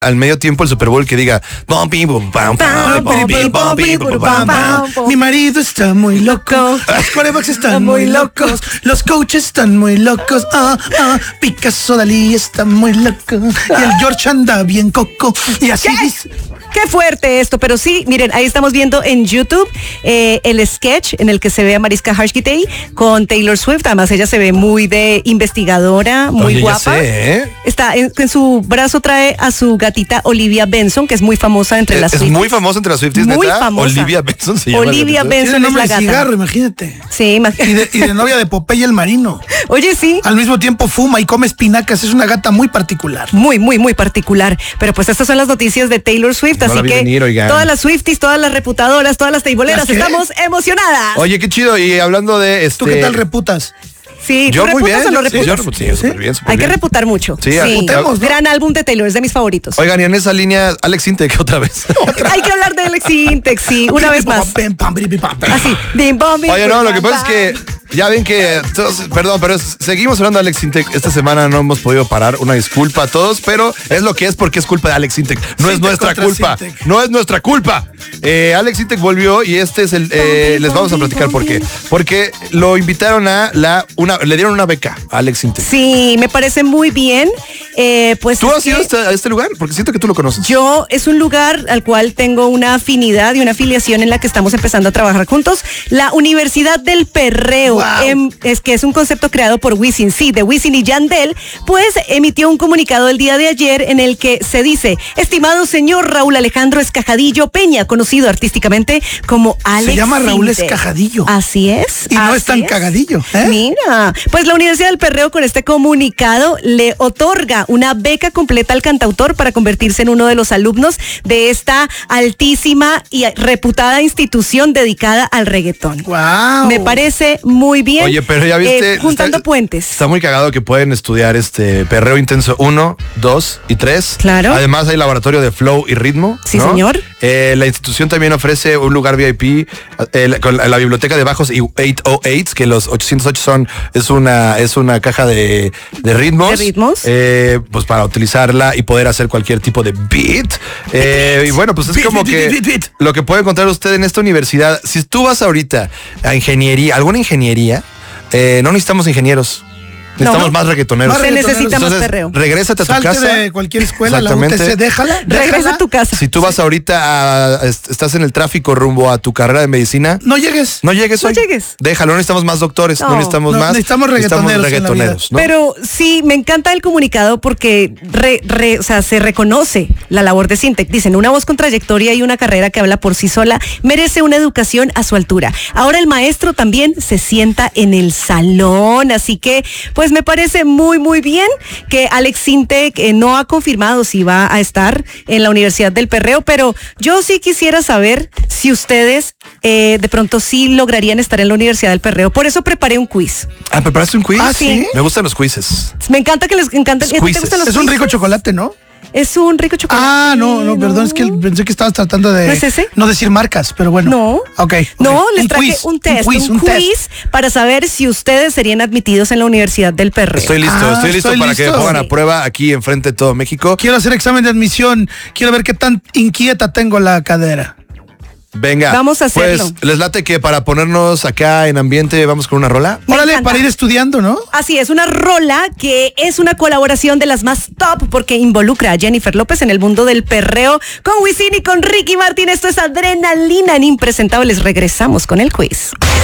al medio tiempo el Super Bowl que diga Mi marido está muy loco, los quarterbacks están muy locos, los coaches están muy locos, Picasso Dalí está muy loco y el George anda bien coco y así dice. Qué fuerte esto, pero sí, miren, ahí estamos viendo en YouTube el sketch en el que se ve a Mariska Hargitay con Taylor Swift. Además, ella se ve muy de investigadora, muy guapa. Ya sé, ¿eh? Está en su brazo trae a su gatita Olivia Benson, que es muy famosa entre las Swifties. Es muy famosa entre las Swifties, muy ¿neta? famosa. Olivia Benson se llama. Olivia Benson Tiene es nombre la de gata. cigarro, imagínate. Sí, Y de novia de Popeye el Marino. Oye, sí. Al mismo tiempo fuma y come espinacas. Es una gata muy particular. Muy, muy, muy particular. Pero pues estas son las noticias de Taylor Swift, No la así vi que venir, oigan. todas las Swifties, todas las reputadoras, todas las teiboleras, ¿Las qué? estamos emocionadas. Oye, qué chido. Y hablando de ¿Tú qué tal reputas? Sí, Yo ¿tú muy reputas bien. o no Sí, reputas? yo reputé súper bien, súper Hay que bien. reputar mucho. Sí, reputemos, ¿no? Gran álbum de Taylor, es de mis favoritos. Oigan, y en esa línea, Alex Intec otra vez. Hay que hablar de Alex Intec, sí, una vez más. Así. Bim, bom, bim, Oye, no, bum, lo que bam, pasa es que ya ven que, perdón, pero seguimos hablando de Alex Intec. Esta semana no hemos podido parar. Una disculpa a todos, pero es lo que es porque es culpa de Alex Intec. No es Sintec nuestra contra culpa. Sintec. No es nuestra culpa. Alex Intec volvió y este es el. Les vamos a platicar por qué. Porque lo invitaron le dieron una beca a Alex Intec. Sí, me parece muy bien. Pues ¿Tú es has ido a este lugar? Porque siento que tú lo conoces. Yo es un lugar al cual tengo una afinidad y una afiliación en la que estamos empezando a trabajar juntos. La Universidad del Perreo, Wow. es que es un concepto creado por Wisin, sí, de Wisin y Yandel, pues emitió un comunicado el día de ayer en el que se dice: estimado señor Raúl Alejandro Escajadillo Peña, conocido artísticamente como Alex Se llama Raúl Intec. Escajadillo. Así es. Y no así es tan cagadillo, ¿eh? Mira, pues la Universidad del Perreo con este comunicado le otorga una beca completa al cantautor para convertirse en uno de los alumnos de esta altísima y reputada institución dedicada al reggaetón. Wow. Me parece muy bien. Oye, pero ya viste. Juntando puentes. Está muy cagado que pueden estudiar perreo intenso 1, 2 y 3. Claro. Además hay laboratorio de flow y ritmo. Sí, ¿no? señor. La institución también ofrece un lugar VIP con la biblioteca de bajos y 808, que los 808 es una caja de ritmos. ¿De ritmos? Pues para utilizarla y poder hacer cualquier tipo de beat. Y bueno, pues es Beat, como beat, que beat, beat. lo que puede encontrar usted en esta universidad. Si tú vas ahorita a ingeniería, alguna ingeniería, no necesitamos ingenieros. Necesitamos más reggaetoneros. Más Se necesita más Entonces, perreo. regrésate a tu Salte casa. de cualquier escuela, la Exactamente. UTC, déjala. Regresa a tu casa. Si tú vas ahorita estás en el tráfico rumbo a tu carrera de medicina, No llegues. no llegues No hoy. llegues. Déjalo, no necesitamos más doctores, no, No. necesitamos No, más. necesitamos reggaetoneros ¿no? Pero sí, me encanta el comunicado porque o sea, se reconoce la labor de Sintec. Dicen, una voz con trayectoria y una carrera que habla por sí sola merece una educación a su altura. Ahora el maestro también se sienta en el salón, así que pues me parece muy, muy bien que Alex Sintec no ha confirmado si va a estar en la Universidad del Perreo, pero yo sí quisiera saber si ustedes de pronto sí lograrían estar en la Universidad del Perreo. Por eso preparé un quiz. Ah, ¿preparaste un quiz? Ah, ¿sí? Me gustan los quizzes. Me encanta que les encanta. ¿A ti te Quizzes. gustan los Es un rico quizzes? chocolate, ¿no? Es un rico chocolate. Ah, no, perdón, es que pensé que estabas tratando de ¿No es ese? no decir marcas, pero bueno. No. Ok. No, les Un traje quiz, un test, un test. quiz para saber si ustedes serían admitidos en la Universidad del Perreo. Estoy listo para que me pongan a prueba aquí enfrente de todo México. Quiero hacer examen de admisión. Quiero ver qué tan inquieta tengo la cadera. Venga. Vamos a hacerlo. Pues les late que para ponernos acá en ambiente vamos con una rola. Me Órale, encanta. para ir estudiando, ¿no? Así es, una rola que es una colaboración de las más top porque involucra a Jennifer López en el mundo del perreo con Wisin y con Ricky Martin. Esto es Adrenalina en Impresentables. Regresamos con el quiz.